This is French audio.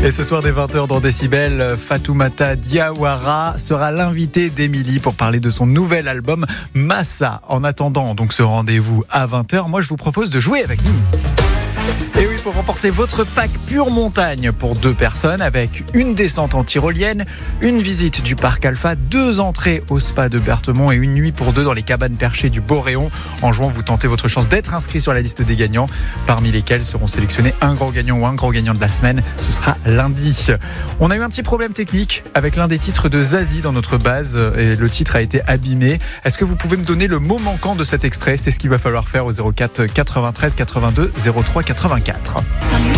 Et ce soir dès 20h dans Décibel, Fatoumata Diawara sera l'invitée d'Émilie pour parler de son nouvel album Massa. En attendant donc ce rendez-vous à 20h, moi je vous propose de jouer avec nous. Et oui, pour remporter votre pack pure montagne pour 2 personnes avec une descente en tyrolienne, une visite du parc Alpha, 2 entrées au spa de Berthemont et une nuit pour 2 dans les cabanes perchées du Boréon. En jouant, vous tentez votre chance d'être inscrit sur la liste des gagnants, parmi lesquels seront sélectionnés un grand gagnant ou un grand gagnant de la semaine. Ce sera lundi. On a eu un petit problème technique avec l'un des titres de Zazie dans notre base et le titre a été abîmé. Est-ce que vous pouvez me donner le mot manquant de cet extrait ? C'est ce qu'il va falloir faire au 04 93 82 03 84.